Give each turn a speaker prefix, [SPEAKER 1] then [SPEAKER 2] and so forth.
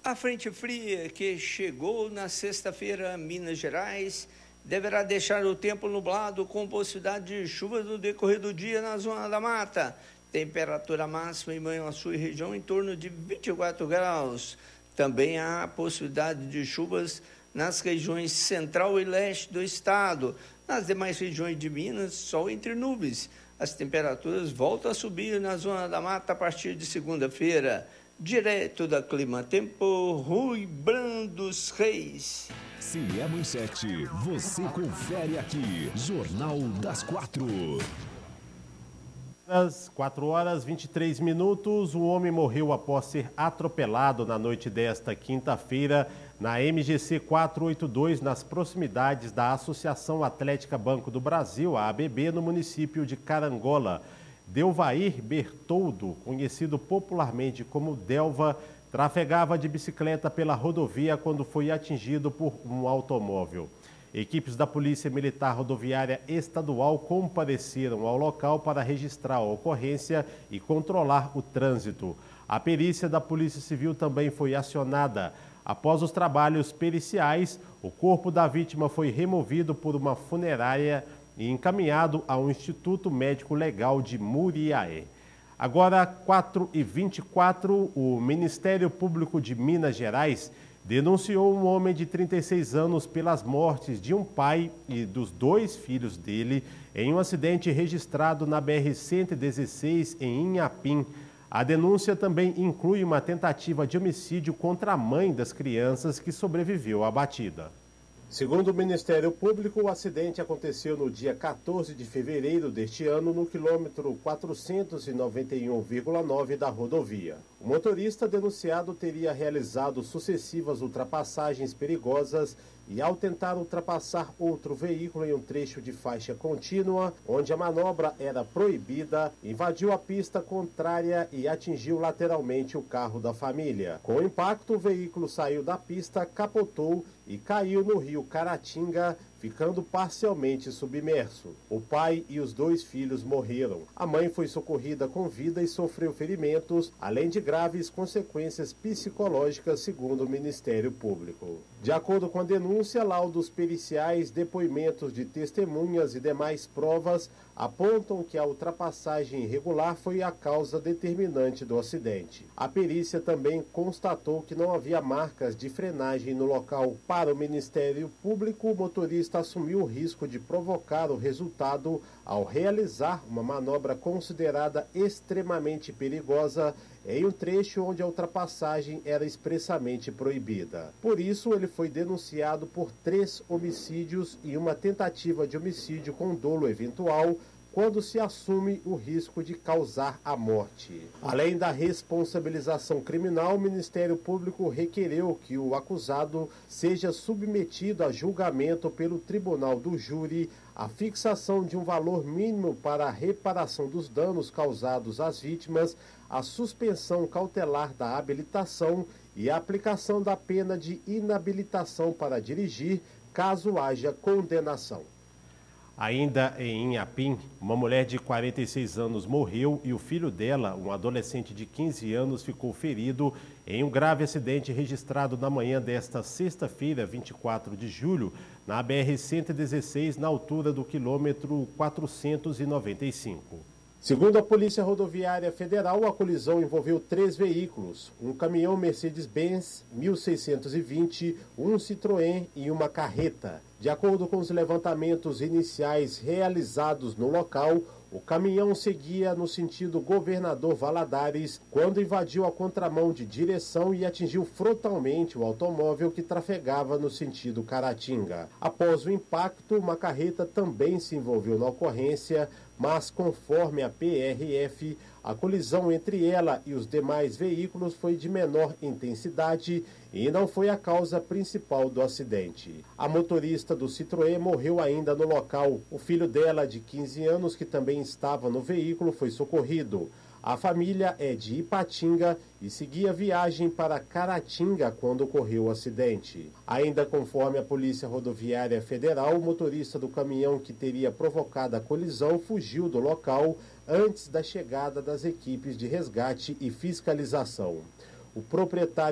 [SPEAKER 1] A frente fria que chegou na sexta-feira a Minas Gerais deverá deixar o tempo nublado com possibilidade de chuvas no decorrer do dia na zona da mata. Temperatura máxima em Manhuaçu e região em torno de 24 graus. Também há possibilidade de chuvas nas regiões central e leste do estado. Nas demais regiões de Minas, sol entre nuvens. As temperaturas voltam a subir na zona da mata a partir de segunda-feira. Direto da Clima Tempo, Rui Brandos Reis.
[SPEAKER 2] Se é manchete, você confere aqui. Jornal das 4.
[SPEAKER 3] Às 4h23, um homem morreu após ser atropelado na noite desta quinta-feira na MGC 482, nas proximidades da Associação Atlética Banco do Brasil, a ABB, no município de Carangola. Delvair Bertoldo, conhecido popularmente como Delva, trafegava de bicicleta pela rodovia quando foi atingido por um automóvel. Equipes da Polícia Militar Rodoviária Estadual compareceram ao local para registrar a ocorrência e controlar o trânsito. A perícia da Polícia Civil também foi acionada. Após os trabalhos periciais, o corpo da vítima foi removido por uma funerária e encaminhado ao Instituto Médico Legal de Muriaé. Agora, 4h24, o Ministério Público de Minas Gerais denunciou um homem de 36 anos pelas mortes de um pai e dos 2 filhos dele em um acidente registrado na BR-116 em Inhapim. A denúncia também inclui uma tentativa de homicídio contra a mãe das crianças que sobreviveu à batida. Segundo o Ministério Público, o acidente aconteceu no dia 14 de fevereiro deste ano, no quilômetro 491,9 da rodovia. O motorista denunciado teria realizado sucessivas ultrapassagens perigosas e, ao tentar ultrapassar outro veículo em um trecho de faixa contínua, onde a manobra era proibida, invadiu a pista contrária e atingiu lateralmente o carro da família. Com o impacto, o veículo saiu da pista, capotou e caiu no rio Caratinga, ficando parcialmente submerso. O pai e os 2 filhos morreram. A mãe foi socorrida com vida e sofreu ferimentos, além de graves consequências psicológicas, segundo o Ministério Público. De acordo com a denúncia, laudos periciais, depoimentos de testemunhas e demais provas apontam que a ultrapassagem irregular foi a causa determinante do acidente. A perícia também constatou que não havia marcas de frenagem no local. Para o Ministério Público, o motorista assumiu o risco de provocar o resultado ao realizar uma manobra considerada extremamente perigosa em um trecho onde a ultrapassagem era expressamente proibida. Por isso, ele foi denunciado por 3 homicídios e uma tentativa de homicídio com dolo eventual, quando se assume o risco de causar a morte. Além da responsabilização criminal, o Ministério Público requereu que o acusado seja submetido a julgamento pelo Tribunal do Júri, a fixação de um valor mínimo para a reparação dos danos causados às vítimas, a suspensão cautelar da habilitação e a aplicação da pena de inabilitação para dirigir, caso haja condenação. Ainda em Inhapim, uma mulher de 46 anos morreu e o filho dela, um adolescente de 15 anos, ficou ferido em um grave acidente registrado na manhã desta sexta-feira, 24 de julho, na BR-116, na altura do quilômetro 495. Segundo a Polícia Rodoviária Federal, a colisão envolveu 3 veículos, um caminhão Mercedes-Benz 1620, um Citroën e uma carreta. De acordo com os levantamentos iniciais realizados no local, o caminhão seguia no sentido Governador Valadares quando invadiu a contramão de direção e atingiu frontalmente o automóvel que trafegava no sentido Caratinga. Após o impacto, uma carreta também se envolveu na ocorrência, mas conforme a PRF, a colisão entre ela e os demais veículos foi de menor intensidade e não foi a causa principal do acidente. A motorista do Citroën morreu ainda no local. O filho dela, de 15 anos, que também estava no veículo, foi socorrido. A família é de Ipatinga e seguia viagem para Caratinga quando ocorreu o acidente. Ainda conforme a Polícia Rodoviária Federal, o motorista do caminhão que teria provocado a colisão fugiu do local antes da chegada das equipes de resgate e fiscalização. O proprietário